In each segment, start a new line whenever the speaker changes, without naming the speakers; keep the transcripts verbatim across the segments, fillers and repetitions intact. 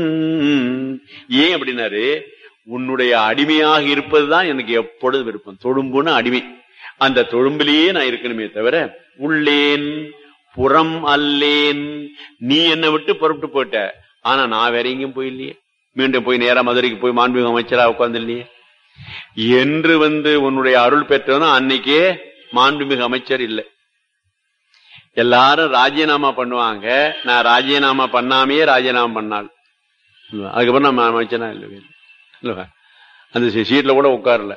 ஏன் அப்படின்னாரு, உன்னுடைய அடிமையாக இருப்பதுதான் எனக்கு எப்பொழுது விருப்பம். தொழும்புன்னு அடிமை, அந்த தொழும்பிலேயே நான் இருக்கணுமே தவிர உள்ளேன் புறம் அல்லேன். நீ என்னை விட்டு புறப்பட்டு போயிட்ட, ஆனா நான் வேற எங்கேயும் போயில்லையே, மீண்டும் போய் நேரா மதுரைக்கு போய் மாண்புமிகு அமைச்சரா உட்கார்ந்து இல்லையே என்று வந்து உன்னுடைய அருள் பெற்றவனும் அன்னைக்கே மாண்புமிகு அமைச்சர் இல்லை. எல்லாரும் ராஜினாமா பண்ணுவாங்க, நான் ராஜினாமா பண்ணாமையே ராஜினாமா பண்ணாள். அதுக்கப்புறம் நம்ம அமைச்சனா இல்லை, அந்த சீட்ல கூட உட்காரல.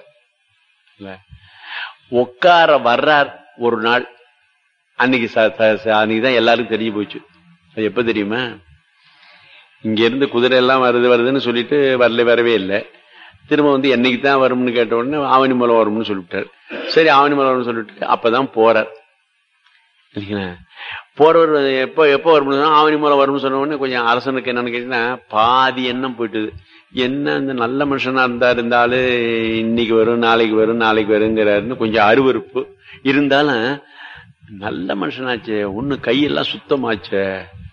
உட்கார வர்றார் ஒரு நாள், அன்னைக்கு அன்னைக்குதான் எல்லாருக்கும் தெரிய போச்சு. அது எப்ப தெரியுமா, இங்க இருந்து குதிரை எல்லாம் வருது வருதுன்னு சொல்லிட்டு வரல, வரவே இல்லை. திரும்ப வந்து என்னைக்கு தான் வரும்னு கேட்ட உடனே ஆவணி மூலம் வரும்னு சொல்லிவிட்டார். சரி ஆவணி மூலம் வரும்னு சொல்லிட்டு அப்பதான் போறார். போறவர் எப்ப எப்ப வரும், ஆவணி மூலம் வரும்னு சொன்ன உடனே கொஞ்சம் அரசனுக்கு என்னன்னு கேட்டீங்கன்னா பாதி எண்ணம் போயிட்டுது. என்ன இந்த நல்ல மனுஷனா இருந்தா இருந்தாலும் இன்னைக்கு வரும் நாளைக்கு வரும் நாளைக்கு வருங்கிறாருன்னு கொஞ்சம் அருவருப்பு இருந்தாலும், நல்ல மனுஷனாச்சே, ஒண்ணு கையெல்லாம் சுத்தமாச்சே,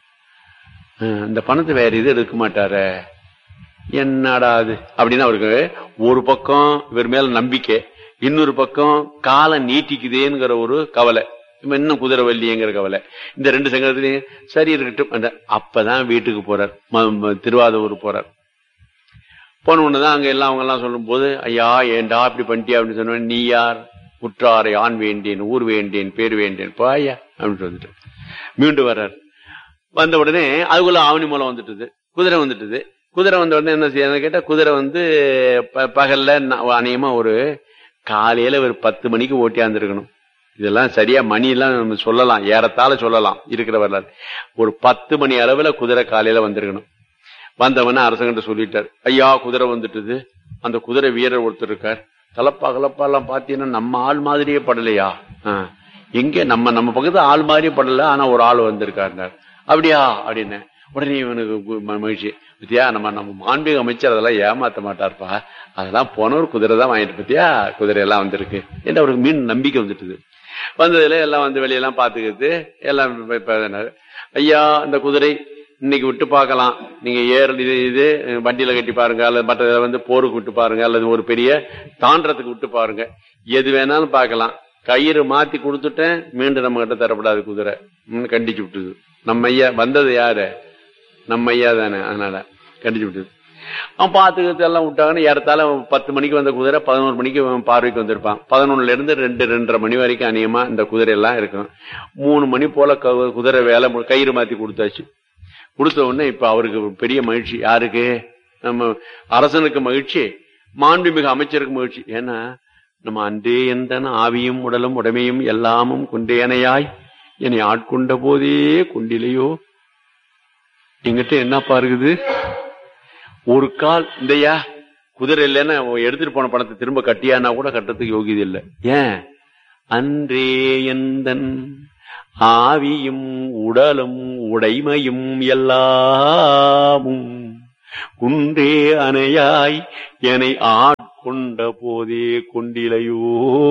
இந்த பணத்தை வேற இது எடுக்க மாட்டார, என்னடா அது அப்படின்னு அவருக்கு ஒரு பக்கம் இவர் மேல நம்பிக்கை, இன்னொரு பக்கம் காலம் நீட்டிக்குதேங்கிற ஒரு கவலை, இன்னும் குதிரை வள்ளிங்கிற கவலை. இந்த ரெண்டு சங்கத்திலையும் சரி இருக்கட்டும். அப்பதான் வீட்டுக்கு போறார், திருவாதூர் போறார். போன ஒண்ணுதான் அங்க எல்லாம் அவங்க எல்லாம் சொல்லும் போது, ஐயா ஏண்டா இப்படி பண்ணிட்டியா அப்படின்னு சொன்ன, நீ யார், உற்றாரை ஆண் வேண்டேன் ஊர் வேண்டேன் பேர் வேண்டேன் பாயா அப்படின்னு வந்துட்டு மீண்டும் வர்றார். வந்த உடனே அதுக்குள்ள ஆவணி மூலம் வந்துட்டுது, குதிரை வந்துட்டுது. குதிரை வந்த உடனே என்ன செய்ய கேட்டா, குதிரை வந்து பகல்ல அநேகமா ஒரு காலையில ஒரு பத்து மணிக்கு ஓட்டியாந்துருக்கணும். இதெல்லாம் சரியா மணி எல்லாம் நம்ம சொல்லலாம், ஏறத்தாழ சொல்லலாம் இருக்கிற வரலாறு. ஒரு பத்து மணி அளவுல குதிரை காலையில வந்திருக்கணும். வந்தவன அரசங்கிட்ட சொல்லிட்டார், ஐயா குதிரை வந்துட்டுது. அந்த குதிரை வீரர் ஒருத்தர் இருக்கார், தலப்பா கலப்பா எல்லாம் பாத்தீங்கன்னா நம்ம ஆள் மாதிரியே படலையா, எங்க நம்ம நம்ம பக்கத்து ஆள் மாதிரியே படல, ஆனா ஒரு ஆள் வந்திருக்காரு. அப்படியா அப்படின்னு உடனே இவனுக்கு மகிழ்ச்சி. பத்தியா நம்ம நம்ம மாண்புமிகு அமைச்சர் அதெல்லாம் ஏமாத்த மாட்டார்ப்பா, அதெல்லாம் போனவர் குதிரை தான் வாங்கிட்டு பத்தியா குதிரை எல்லாம் வந்திருக்கு என்று அவருக்கு மீன் நம்பிக்கை வந்துட்டுது. வந்ததுல எல்லாம் வந்து வெளியெல்லாம் பாத்துக்கிட்டு எல்லாம், ஐயா இந்த குதிரை இன்னைக்கு விட்டு பார்க்கலாம், நீங்க ஏர் இது இது வண்டியில கட்டி பாருங்க, அல்லது மற்ற வந்து போருக்கு விட்டு பாருங்க, அல்லது ஒரு பெரிய தாண்டறதுக்கு விட்டு பாருங்க, எது வேணாலும் பார்க்கலாம். கயிறு மாத்தி கொடுத்துட்டேன், மீண்டும் நம்ம கிட்ட தரப்படாது குதிரை கண்டிச்சு விட்டுது. நம்ம ஐயா வந்தது யாரு, நம்ம ஐயா தானே, அதனால கண்டிச்சு விட்டுது. அவன் பாத்துக்கிறது எல்லாம் விட்டாங்கன்னு ஏறத்தால பத்து மணிக்கு வந்த குதிரை பதினோரு மணிக்கு பார்வைக்கு வந்திருப்பான். பதினொன்னுல இருந்து ரெண்டு ரெண்டரை மணி வரைக்கும் அநியமா இந்த குதிரை எல்லாம் இருக்கும். மூணு மணி போல குதிரை வேலை கயிறு மாத்தி கொடுத்தாச்சு. கொடுத்த உடனே இப்ப அவருக்கு பெரிய மகிழ்ச்சி. யாருக்கு, நம்ம அரசனுக்கு மகிழ்ச்சி, மாண்புமிகு அமைச்சருக்கு மகிழ்ச்சி. ஏன்னா நம்ம அன்றே எந்த ஆவியும் உடலும் உடமையும் எல்லாமும் கொண்டேனையாய் என்னை ஆட்கொண்ட போதே கொண்டிலையோ, எங்கிட்ட என்னப்பா இருக்குது ஒரு கால் இந்தையா குதிரை இல்லைன்னா எடுத்துட்டு போன பணத்தை திரும்ப கட்டியானா கூட கட்டத்துக்கு யோகியது இல்லை. ஏன், அன்றே எந்தன் ஆவியும் உடலும் உடைமையும் எல்லாமும் குன்றே அணையாய் என்னை ஆட்கொண்ட போதே கொண்டிலையோ,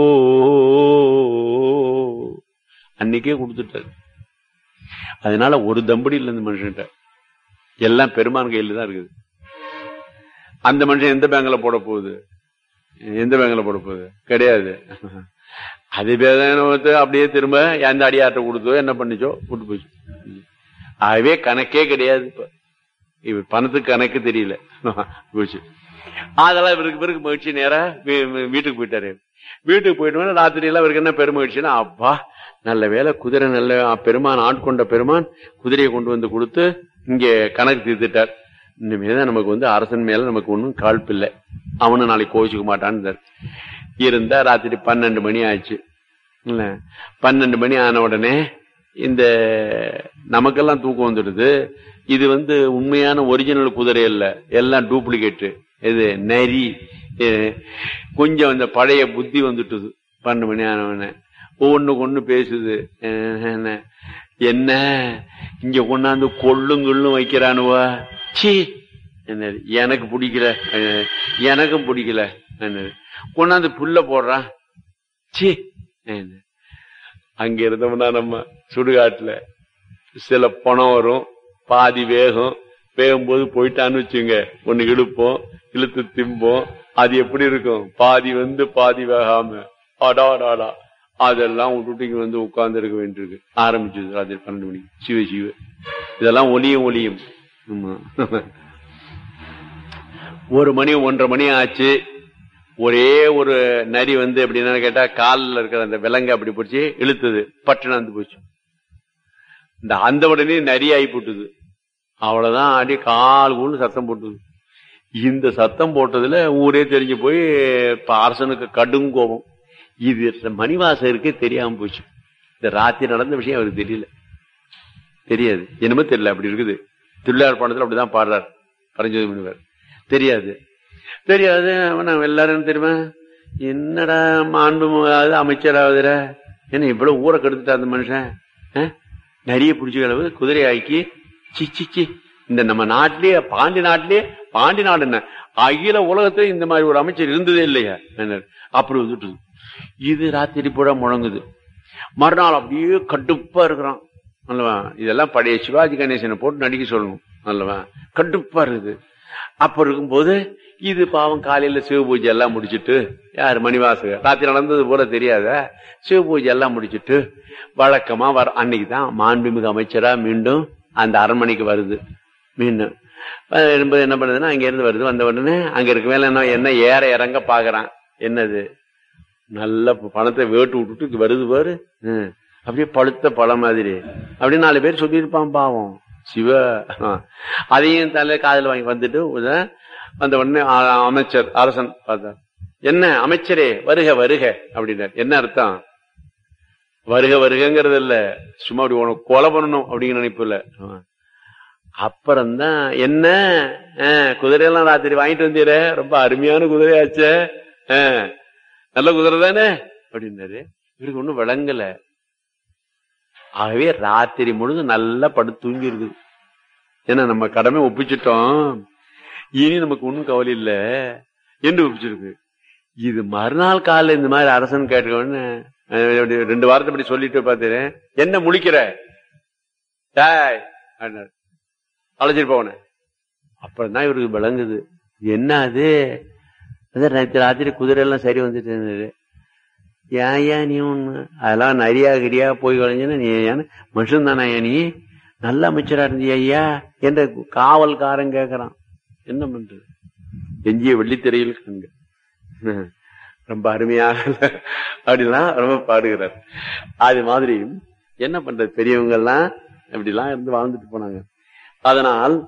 அன்னைக்கே கொடுத்துட்டாரு. அதனால ஒரு தம்படி இல்லை இந்த மனுஷன்ட்ட, எல்லாம் பெருமான் கையில தான் இருக்குது. அந்த மனுஷன் எந்த பேங்க்ல போட போகுது, எந்த பேங்க்ல போட போகுது கிடையாது. அது பேத அப்படியே திரும்ப எந்த அடியாட்ட கொடுத்தோ என்ன பண்ணிச்சோ விட்டு போச்சு. ஆகவே கணக்கே கிடையாது. இப்ப இப்ப பணத்துக்கு கணக்கு தெரியல போச்சு. அதெல்லாம் இவருக்கு பிறகு மகிழ்ச்சி நேரா வீட்டுக்கு போயிட்டாரு. வீட்டுக்கு போயிட்டு ராத்திரி எல்லாம் இவருக்கு என்ன பெருமகிழ்ச்சின்னா, அப்பா நல்ல வேலை குதிரை நல்ல பெருமான் ஆட்கொண்ட பெருமான் குதிரையை கொண்டு வந்து கொடுத்து இங்க கணக்கு தீர்த்துட்டார். இனிமேதான் நமக்கு வந்து அரசன் மேல நமக்கு ஒன்னும் காழ்ப்பில்லை, அவனு நாளைக்கு கோவிச்சுக்க மாட்டான்னு இருந்தா. ராத்திரி பன்னெண்டு மணி ஆச்சு. இல்ல பன்னெண்டு மணி ஆன உடனே இந்த நமக்கெல்லாம் தூக்கம் வந்துடுது. இது வந்து உண்மையான ஒரிஜினல் குதிரை இல்ல, எல்லாம் டூப்ளிகேட்டு. இது நரி. கொஞ்சம் இந்த பழைய புத்தி வந்துட்டுது. பன்னெண்டு மணி ஆனவன ஒவ்வொன்னுக்கு ஒண்ணு பேசுது. என்ன இங்க கொண்டாந்து கொள்ளுங்கள்னு வைக்கிறானுவா, சி என்னது எனக்கு பிடிக்கல, எனக்கும் பிடிக்கல. என்னது கொண்டாந்து புல்ல போடுறான், சி. அங்க இருந்தோம்னா நம்ம சுடுகாட்டுல சில பணம் வரும், பாதி வேகம், வேகும்போது போயிட்டான்னு வச்சுங்க, ஒண்ணு இழுப்போம், இழுத்து திம்போம். அது எப்படி இருக்கும்? பாதி வந்து பாதி வேகாம அடாடாடா அதெல்லாம் விட்டுட்டு இங்க வந்து உட்கார்ந்து இருக்க வேண்டியிருக்கு. ஆரம்பிச்சது ராத்திரி பன்னெண்டு மணிக்கு. சிவ சிவ இதெல்லாம் ஒலியும் ஒலியும். ஒரு மணி ஒன்றரை மணி ஆச்சு. ஒரே ஒரு நரி வந்து எப்படின்னா கேட்டா காலில் இருக்கிற அந்த விலங்கு அப்படி பிடிச்சி இழுத்தது, பட்டுனாந்து போச்சு. இந்த அந்த உடனே நரி ஆகி போட்டுது. அவ்வளவுதான், அடி கால் கூண்டு சத்தம் போட்டுது. இந்த சத்தம் போட்டதுல ஊரே தெரிஞ்சு போய் அரசனுக்கு கடும் கோபம். இது மணிவாசகருக்கே தெரியாம போச்சு. இந்த ராத்திரி நடந்த விஷயம் அவருக்கு தெரியல, தெரியாது, என்னமோ தெரியல. அப்படி இருக்குது. திருவிளையார் பாடத்துல அப்படிதான் பாடுறார் பரஞ்சோதி முனிவர். தெரியாது தெரியாது எல்லாரும் தெரியுமா? என்னடா மாண்பு அமைச்சராவதுற, என்ன இவ்வளவு ஊரை கெடுத்துட்டா அந்த மனுஷன், நிறைய பிடிச்ச அளவு குதிரை ஆக்கி சிச்சி. இந்த நம்ம நாட்டிலேயே பாண்டி நாட்டிலேயே பாண்டி நாடு என்ன அகில உலகத்துல இந்த மாதிரி ஒரு அமைச்சர் இருந்ததே இல்லையா அப்படி வந்துட்டு. இது ராத்திரி பூரா முழங்குது. மறுநாள் அப்படியே கடுப்பா இருக்கிறான் அல்லவா. இதெல்லாம் பழைய சிவாஜி கணேசனை போட்டு நடிக்க சொல்லணும் அல்லவா. கடுப்பா இருக்குது. அப்ப இருக்கும்போது இது பாவம் காலையில சிவ பூஜை எல்லாம் முடிச்சுட்டு, யாரு மணிவாசகர் ராத்திரி நடந்தது போல தெரியாத சிவ பூஜை எல்லாம் முடிச்சுட்டு வழக்கமா வர அன்னைக்குதான் மாண்புமிகு அமைச்சரா மீண்டும் அந்த அரண்மனைக்கு வருது. மீண்டும் என்ன பண்ணுதுன்னா அங்க இருந்து வருது. வந்த உடனே அங்க இருக்க மேல என்ன என்ன ஏற இறங்க பாக்குறான். என்னது நல்ல பணத்தை வேட்டு விட்டுட்டு வருது பாரு, அப்படியே பழுத்த பழம் மாதிரி அப்படியே நாலு பேர் சொல்லியிருப்பான் பாவம் சிவ. அதையும் தலை காதல் வாங்கி வந்துட்டு வந்த உடனே அமைச்சர் அரசன் பார்த்தார். என்ன அமைச்சரே வருக வருக அப்படின்னார். என்ன அர்த்தம்? வருக வருகிறது இல்ல, சும்மா அப்படி உனக்கு கொலை பண்ணணும் அப்படிங்கிற நினைப்பு இல்ல. அப்புறம்தான் என்ன குதிரையெல்லாம் ராத்திரி வாங்கிட்டு வந்தீர, ரொம்ப அருமையான குதிரையாச்ச, நல்ல குதிரை தானே அப்படின்னாரு. இவருக்கு ஒண்ணும் விளங்கல. ஆகவே ராத்திரி முழுது நல்லா படுத்து தூங்கி இருக்குது. ஏன்னா நம்ம கடமை ஒப்பிச்சிட்டோம், இனி நமக்கு ஒன்னும் கவலை இல்லை என்று ஒப்பிச்சிருக்கு. இது மறுநாள் காலைல இந்த மாதிரி அரசன் கேட்டுக்கோன்னு ரெண்டு வாரத்தை படி சொல்லிட்டு பார்த்தேன். என்ன முழிக்கிற அழைச்சிட்டு போன. அப்புறம் தான் இவருக்கு விளங்குது. என்ன அது நேற்று ராத்திரி குதிரை எல்லாம் சரி வந்துட்டு. ஏன் ஏன் நீ ஒண்ணு அதெல்லாம் நரியா கிரியா போய் கலைஞ்சுன்னா நீ ஏன் மனுஷன் தானா நீ நல்ல அமைச்சரா இருந்தியா ஐயா என்ற காவல்காரன் கேட்கறான். என்ன பண்றது? எஞ்சிய வெள்ளித்திரையில் கண்க ரொம்ப அருமையாக அப்படிலாம் ரொம்ப பாடுகிறார். அது மாதிரி என்ன பண்றது, பெரியவங்க எல்லாம் இப்படி எல்லாம் இருந்து வாழ்ந்துட்டு போனாங்க. அதனால்